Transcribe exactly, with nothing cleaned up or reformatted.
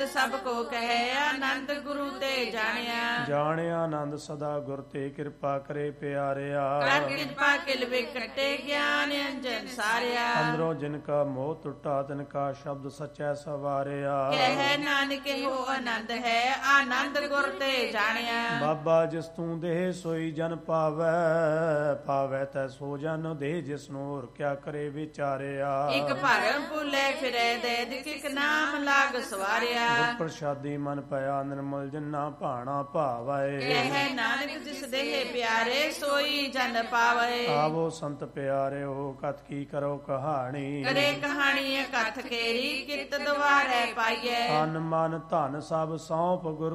ਸਭ ਕੋ ਕਹੈ ਆਨੰਦ ਗੁਰੂ ਤੇ ਜਾਣਿਆ। ਜਾਣਿਆ ਆਨੰਦ ਸਦਾ ਗੁਰ ਤੇ ਕਿਰਪਾ ਕਰੇ ਪਿਆਰਿਆ। ਕਰ ਕਿਰਪਾ ਕਿਲ ਵਿਕਟੇ ਗਿਆਨ ਅੰਜਨ ਸਾਰਿਆ। ਅੰਦਰੋਂ ਜਿਨ ਕਾ ਮੋਹ ਟੁੱਟਾ ਤਿਨ ਕਾ ਸ਼ਬਦ ਸਚੈ ਸਵਾਰਿਆ। ਕਹਿ ਨਾਨਕ ਹੋ ਆਨੰਦ ਹੈ ਆਨੰਦ ਗੁਰ ਤੇ ਜਾਣਿਆ। ਬਾਬਾ ਜਿਸ ਤੂੰ ਦੇਹ ਸੋਈ ਜਨ ਪਾਵੈ, ਪਾਵੈ ਤੈ ਸੋ ਜਨ ਦੇਹ ਜਿਸ ਨੂੰ ਹੋਰ ਕਿਆ ਕਰੇ ਵਿਚਾਰਿਆ। ਇਕ ਭਰਮ ਭੁਲੇ ਫਿਰੇ ਦੇ ਦਿਕ ਨਾਮ ਲਾਗ ਸਵਾਰਿਆ। ਗੁਰ ਪ੍ਰਸਾਦੀ ਮਨ ਪਿਆ ਨਿਰਮਲ ਜਿਨਾ ਭਾਣਾ ਭਾਵੈ। ਕਹਿ ਨਾਨਕ ਜਿਸ ਦੇਹ ਪਿਆਰੇ ਸੋਈ ਜਨ ਪਾਵੇ। ਆਵੋ ਸੰਤ ਪਿਆਰਿਓ ਕਥ ਕੀ ਕਰੋ ਕਹਾਣੀ। ਕਰੇ ਕਹਾਣੀ ਕਥ ਕੇਰੀ ਕਿਤ ਦੁਆਰੇ ਪਾਈਐ। ਤਨ ਮਨ ਧਨ ਸਭ ਸੌਂਪ ਗੁਰ